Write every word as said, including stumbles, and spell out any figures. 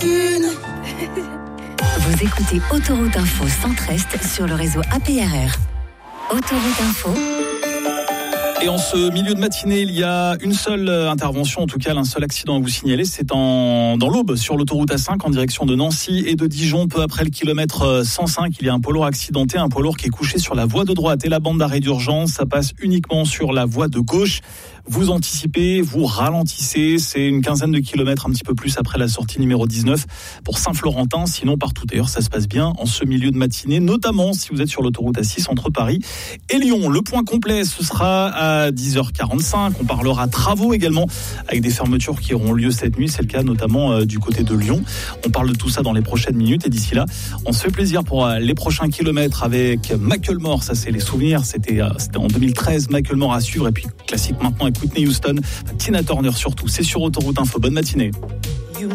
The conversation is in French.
une. Vous écoutez Autoroute Info Centre-Est sur le réseau A P R R. Autoroute Info. Et en ce milieu de matinée, il y a une seule intervention, en tout cas un seul accident à vous signaler. C'est en, dans l'Aube, sur l'autoroute A cinq, en direction de Nancy et de Dijon. Peu après le kilomètre cent cinq, il y a un poids lourd accidenté, un poids lourd qui est couché sur la voie de droite. Et la bande d'arrêt d'urgence, ça passe uniquement sur la voie de gauche. Vous anticipez, vous ralentissez. C'est une quinzaine de kilomètres, un petit peu plus après la sortie numéro dix-neuf pour Saint-Florentin. Sinon, partout ailleurs, ça se passe bien en ce milieu de matinée, notamment si vous êtes sur l'autoroute A six entre Paris et Lyon. Le point complet, ce sera à dix heures quarante-cinq. On parlera travaux également avec des fermetures qui auront lieu cette nuit. C'est le cas notamment euh, du côté de Lyon. On parle de tout ça dans les prochaines minutes. Et d'ici là, on se fait plaisir pour euh, les prochains kilomètres avec Macklemore. Ça, c'est les souvenirs. C'était, euh, c'était en deux mille treize. Macklemore à suivre. Et puis, classique maintenant avec Whitney Houston, Tina Turner surtout. C'est sur Autoroute Info. Bonne matinée.